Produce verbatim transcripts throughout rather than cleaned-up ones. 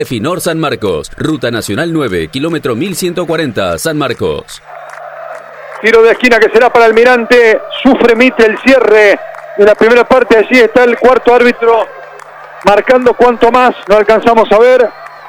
Finor San Marcos, Ruta Nacional nueve, kilómetro mil ciento cuarenta, San Marcos. Tiro de esquina que será para Almirante. Sufre Mitre el cierre de la primera parte. Allí está el cuarto árbitro marcando cuánto más. No alcanzamos a ver.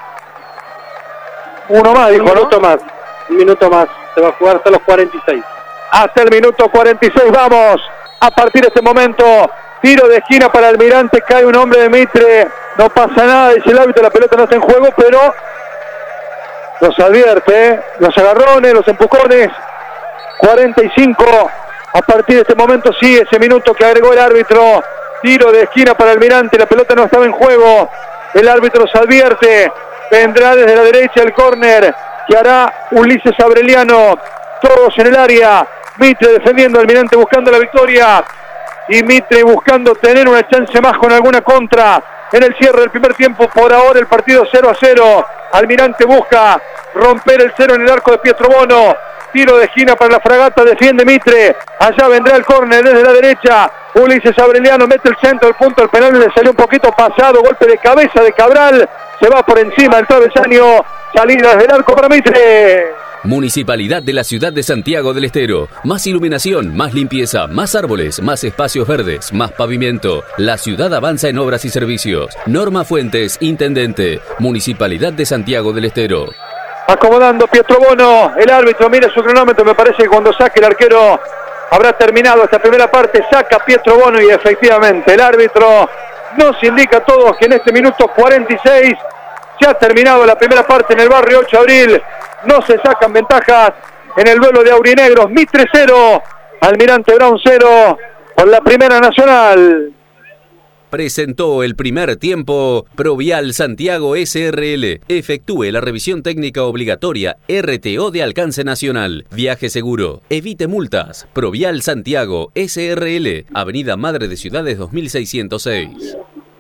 Uno más, dijo, Un minuto ¿no? más. Un minuto más. Se va a jugar hasta los cuarenta y seis. Hasta el minuto cuarenta y seis vamos. A partir de este momento, tiro de esquina para Almirante. Cae un hombre de Mitre. No pasa nada, dice el árbitro. La pelota no está en juego, pero los advierte, ¿eh? Los agarrones, los empujones. cuarenta y cinco. A partir de este momento sigue ese minuto que agregó el árbitro. Tiro de esquina para Almirante. La pelota no estaba en juego. El árbitro los advierte. Vendrá desde la derecha el córner que hará Ulises Abreliano. Todos en el área. Mitre defendiendo, Almirante buscando la victoria. Y Mitre buscando tener una chance más con alguna contra. En el cierre del primer tiempo, por ahora el partido cero a cero. Almirante busca romper el cero en el arco de Pietro Bono. Tiro de esquina para la Fragata, defiende Mitre. Allá vendrá el córner desde la derecha. Ulises Abreliano mete el centro, el punto del penal le salió un poquito pasado. Golpe de cabeza de Cabral. Se va por encima del travesaño. Salida desde el arco para Mitre. Municipalidad de la Ciudad de Santiago del Estero. Más iluminación, más limpieza, más árboles, más espacios verdes, más pavimento. La ciudad avanza en obras y servicios. Norma Fuentes, Intendente. Municipalidad de Santiago del Estero. Acomodando Pietro Bono, el árbitro mira su cronómetro, me parece que cuando saque el arquero habrá terminado esta primera parte. Saca Pietro Bono y efectivamente el árbitro nos indica a todos que en este minuto cuarenta y seis se ha terminado la primera parte en el barrio ocho de abril. No se sacan ventajas en el duelo de aurinegros. Mitre cero, Almirante Brown cero por la Primera Nacional. Presentó el primer tiempo Provial Santiago S R L. Efectúe la revisión técnica obligatoria R T O de alcance nacional. Viaje seguro. Evite multas. Provial Santiago S R L. Avenida Madre de Ciudades dos mil seiscientos seis.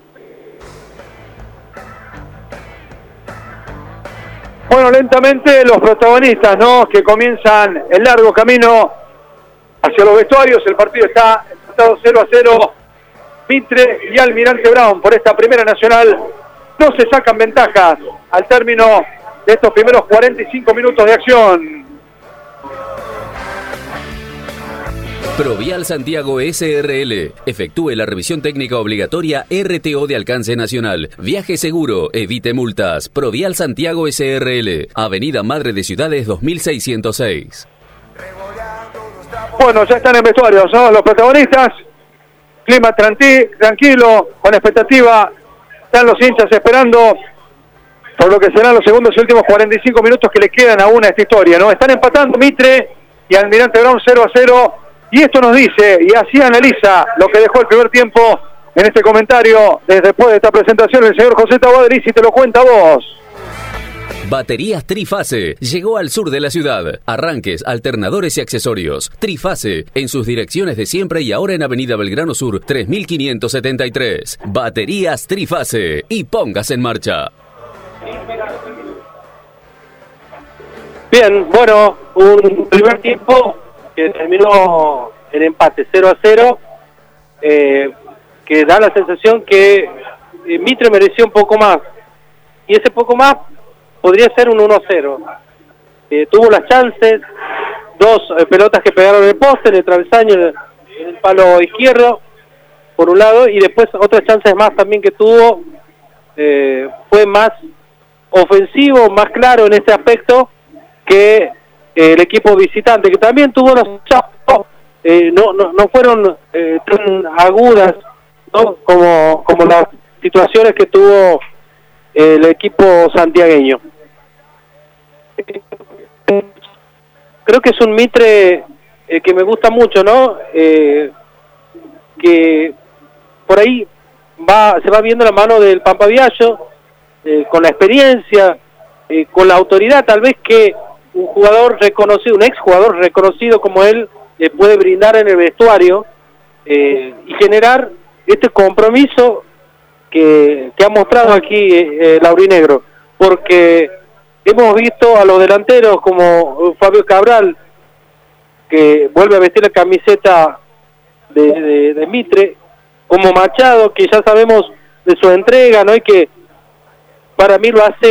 Bueno, lentamente los protagonistas, ¿no? Que comienzan el largo camino hacia los vestuarios. El partido está empatado cero a cero. Mitre y Almirante Brown por esta Primera Nacional no se sacan ventajas al término de estos primeros cuarenta y cinco minutos de acción. Provial Santiago S R L. Efectúe la revisión técnica obligatoria R T O de alcance nacional. Viaje seguro. Evite multas. Provial Santiago S R L. Avenida Madre de Ciudades dos mil seiscientos seis. Bueno, ya están en vestuarios, ¿no? Los protagonistas. Clima tranqui- tranquilo, con expectativa. Están los hinchas esperando por lo que serán los segundos y últimos cuarenta y cinco minutos que le quedan aún a esta historia, ¿no? Están empatando Mitre y Almirante Brown cero a cero. Y esto nos dice, y así analiza lo que dejó el primer tiempo en este comentario, desde después de esta presentación, el señor José Taboadri, si te lo cuenta vos. Baterías Trifase llegó al sur de la ciudad. Arranques, alternadores y accesorios. Trifase, en sus direcciones de siempre y ahora en Avenida Belgrano Sur, tres mil quinientos setenta y tres. Baterías Trifase, y póngase en marcha. Bien, bueno, un primer tiempo que terminó en empate cero a cero, eh, que da la sensación que eh, Mitre mereció un poco más, y ese poco más podría ser un uno a cero. Eh, tuvo las chances, dos eh, pelotas que pegaron en el poste, en el travesaño, en el, en el palo izquierdo, por un lado, y después otras chances más también que tuvo. Eh, fue más ofensivo, más claro en este aspecto que el equipo visitante, que también tuvo las eh, no, no no fueron eh, tan agudas, ¿no? como como las situaciones que tuvo el equipo santiagueño. Creo que es un Mitre eh, que me gusta mucho, ¿no? Eh, que por ahí va se va viendo la mano del Pampa Viallo, eh, con la experiencia, eh, con la autoridad tal vez que un jugador reconocido, un exjugador reconocido como él, eh, puede brindar en el vestuario, eh, y generar este compromiso que, que ha mostrado aquí eh, el aurinegro, porque hemos visto a los delanteros como Fabio Cabral, que vuelve a vestir la camiseta de, de, de Mitre, como Machado, que ya sabemos de su entrega, ¿no? Y que para mí lo hace